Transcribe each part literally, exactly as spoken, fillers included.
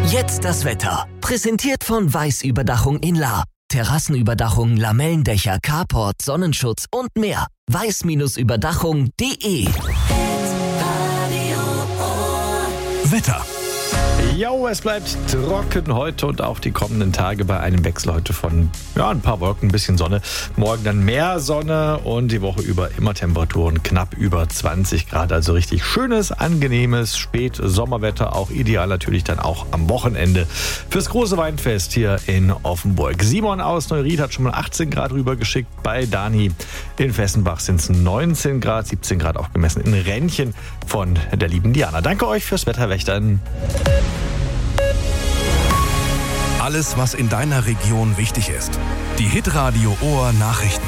Jetzt das Wetter. Präsentiert von Weiß Überdachung in Lahr. Terrassenüberdachung, Lamellendächer, Carport, Sonnenschutz und mehr. weiß Überdachung punkt de. Wetter. Jo, es bleibt trocken heute und auch die kommenden Tage bei einem Wechsel heute von ja, ein paar Wolken, ein bisschen Sonne. Morgen dann mehr Sonne und die Woche über immer Temperaturen knapp über zwanzig Grad. Also richtig schönes, angenehmes Spätsommerwetter. Auch ideal natürlich dann auch am Wochenende fürs große Weinfest hier in Offenburg. Simon aus Neuried hat schon mal achtzehn Grad rübergeschickt. Bei Dani in Fessenbach sind es neunzehn Grad, siebzehn Grad auch gemessen in Rennchen von der lieben Diana. Danke euch fürs Wetterwächtern. Alles, was in deiner Region wichtig ist. Die Hitradio Ohr Nachrichten.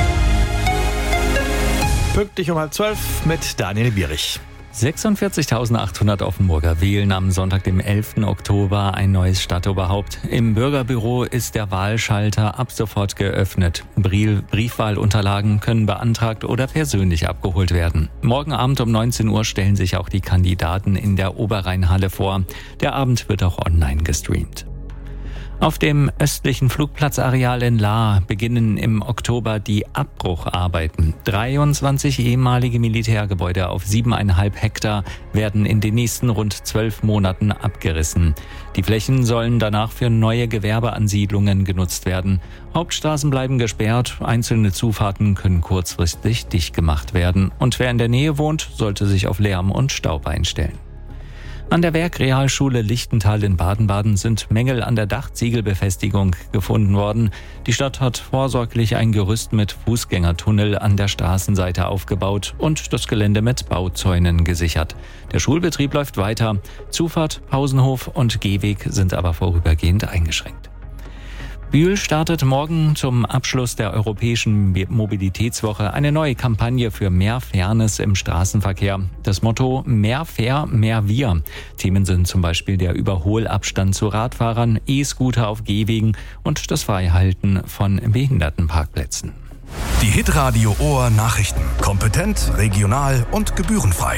Pünktlich um halb zwölf mit Daniel Bierich. sechsundvierzigtausendachthundert Offenburger wählen am Sonntag, dem elften Oktober, ein neues Stadtoberhaupt. Im Bürgerbüro ist der Wahlschalter ab sofort geöffnet. Briefwahlunterlagen können beantragt oder persönlich abgeholt werden. Morgen Abend um neunzehn Uhr stellen sich auch die Kandidaten in der Oberrheinhalle vor. Der Abend wird auch online gestreamt. Auf dem östlichen Flugplatzareal in Lahr beginnen im Oktober die Abbrucharbeiten. dreiundzwanzig ehemalige Militärgebäude auf siebeneinhalb Hektar werden in den nächsten rund zwölf Monaten abgerissen. Die Flächen sollen danach für neue Gewerbeansiedlungen genutzt werden. Hauptstraßen bleiben gesperrt, einzelne Zufahrten können kurzfristig dicht gemacht werden. Und wer in der Nähe wohnt, sollte sich auf Lärm und Staub einstellen. An der Werkrealschule Lichtental in Baden-Baden sind Mängel an der Dachziegelbefestigung gefunden worden. Die Stadt hat vorsorglich ein Gerüst mit Fußgängertunnel an der Straßenseite aufgebaut und das Gelände mit Bauzäunen gesichert. Der Schulbetrieb läuft weiter. Zufahrt, Pausenhof und Gehweg sind aber vorübergehend eingeschränkt. Bühl startet morgen zum Abschluss der Europäischen Mobilitätswoche eine neue Kampagne für mehr Fairness im Straßenverkehr. Das Motto Mehr Fair, mehr Wir. Themen sind zum Beispiel der Überholabstand zu Radfahrern, E-Scooter auf Gehwegen und das Freihalten von Behindertenparkplätzen. Die Hitradio Ohr Nachrichten. Kompetent, regional und gebührenfrei.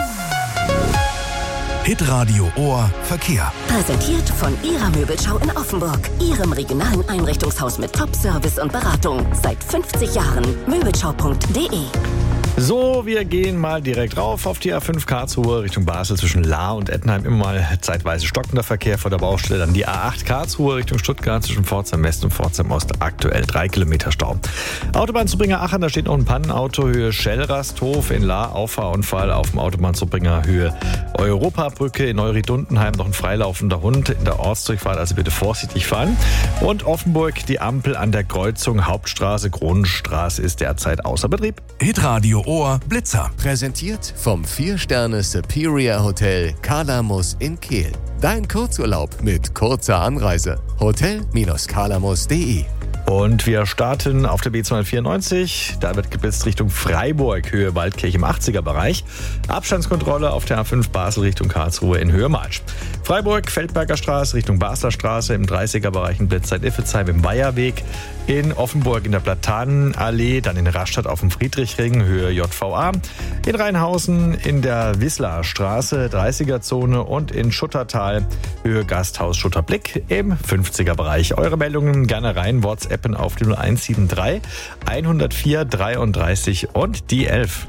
Hitradio Ohr Verkehr. Präsentiert von Ihrer Möbelschau in Offenburg. Ihrem regionalen Einrichtungshaus mit Top-Service und Beratung. Seit fünfzig Jahren. Möbelschau punkt de. So, wir gehen mal direkt rauf auf die A fünf Karlsruhe Richtung Basel zwischen Lahr und Ettenheim. Immer mal zeitweise stockender Verkehr vor der Baustelle. Dann die A acht Karlsruhe Richtung Stuttgart zwischen Pforzheim West und Pforzheim Ost. Aktuell drei Kilometer Stau. Autobahnzubringer Aachen, da steht noch ein Pannenauto Höhe Schellrasthof in Lahr. Auffahrunfall auf dem Autobahnzubringer Höhe Europabrücke in Neuried-Dundenheim. Noch ein freilaufender Hund in der Ortsdurchfahrt, also bitte vorsichtig fahren. Und Offenburg, die Ampel an der Kreuzung Hauptstraße Kronenstraße ist derzeit außer Betrieb. Hitradio Ohr Blitzer. Präsentiert vom vier Sterne Superior Hotel Calamus in Kehl. Dein Kurzurlaub mit kurzer Anreise. hotel Bindestrich calamus punkt de. Und wir starten auf der B zweihundertvierundneunzig. Da wird geblitzt Richtung Freiburg, Höhe Waldkirch im achtziger Bereich. Abstandskontrolle auf der A fünf Basel Richtung Karlsruhe in Höhe Marsch. Freiburg, Feldberger Straße Richtung Basler Straße im dreißiger Bereich in Blitz seit Iffezheim im Weiherweg. In Offenburg in der Platanenallee, dann in Rastatt auf dem Friedrichring, Höhe J V A. In Rheinhausen in der Wislar Straße, dreißiger Zone und in Schuttertal, Höhe Gasthaus Schutterblick im fünfziger Bereich. Eure Meldungen gerne rein, WhatsApp auf die null eins sieben drei, hundertvier, dreiunddreißig und die elf.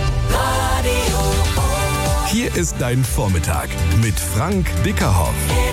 Hier ist dein Vormittag mit Frank Dickerhoff.